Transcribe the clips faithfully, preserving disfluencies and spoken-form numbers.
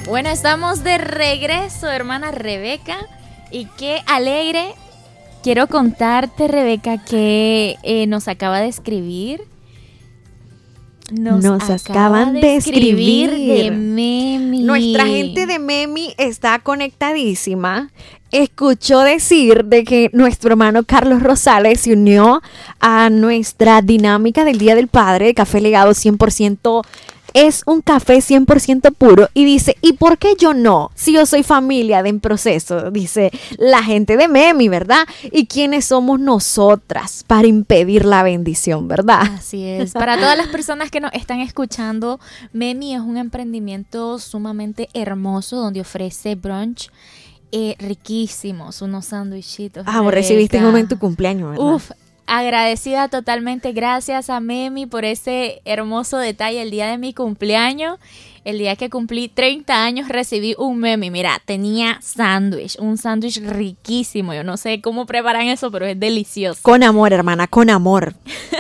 Bueno, estamos de regreso, hermana Rebeca, y qué alegre. Quiero contarte, Rebeca, que eh, nos acaba de escribir. Nos, nos acaban de, de escribir, escribir de Memi. Nuestra gente de Memi está conectadísima. Escuchó decir de que nuestro hermano Carlos Rosales se unió a nuestra dinámica del Día del Padre, Café Legado cien por ciento. Es un café cien por ciento puro y dice, ¿y por qué yo no? Si yo soy familia de En Proceso, dice la gente de Memi, ¿verdad? ¿Y quiénes somos nosotras para impedir la bendición, verdad? Así es. Para todas las personas que nos están escuchando, Memi es un emprendimiento sumamente hermoso donde ofrece brunch eh, riquísimos, unos sándwichitos. Ah, vos recibiste uno en tu cumpleaños, ¿verdad? Uf. Agradecida totalmente, gracias a Memi por ese hermoso detalle el día de mi cumpleaños. El día que cumplí treinta años recibí un Memi. Mira, tenía sándwich, un sándwich riquísimo. Yo no sé cómo preparan eso, pero es delicioso. Con amor, hermana, con amor.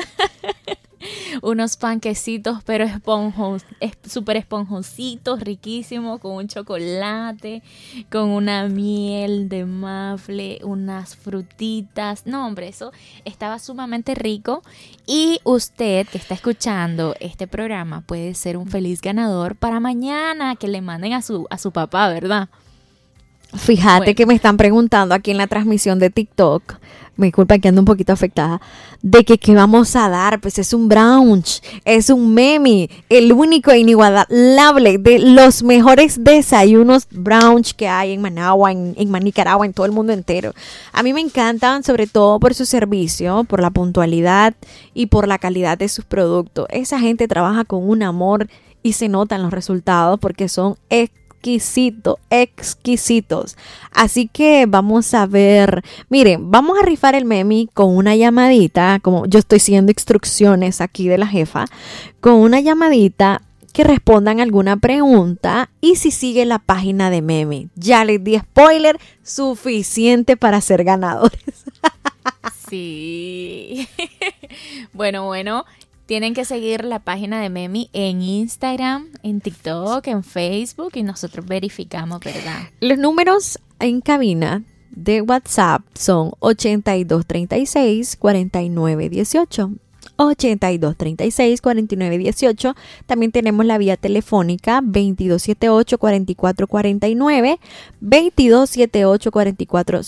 Unos panquecitos, pero esponjos, es súper esponjositos, riquísimos, con un chocolate, con una miel de maple, unas frutitas. No, hombre, eso estaba sumamente rico. Y usted que está escuchando este programa puede ser un feliz ganador para mañana, que le manden a su, a su papá, ¿verdad? Fíjate Bueno. que me están preguntando aquí en la transmisión de TikTok, me disculpa que ando un poquito afectada, de que qué vamos a dar. Pues es un brunch, es un Memi, el único e inigualable de los mejores desayunos brunch que hay en Managua, en, en Nicaragua, en todo el mundo entero. A mí me encantan, sobre todo por su servicio, por la puntualidad y por la calidad de sus productos. Esa gente trabaja con un amor y se notan los resultados porque son exquisitos, exquisitos. Así que vamos a ver, miren, vamos a rifar el Memi con una llamadita, como yo estoy siguiendo instrucciones aquí de la jefa, con una llamadita que respondan alguna pregunta y si sigue la página de Memi. Ya les di spoiler, suficiente para ser ganadores. Sí. Bueno, bueno. Tienen que seguir la página de Memi en Instagram, en TikTok, en Facebook y nosotros verificamos, ¿verdad? Los números en cabina de WhatsApp son ochenta y dos treinta y seis cuarenta y nueve dieciocho. ochenta y dos treinta y seis cuarenta y nueve dieciocho. También tenemos la vía telefónica veintidós setenta y ocho cuarenta y cuatro cuarenta y nueve, veintidós setenta y ocho cuarenta y cuatro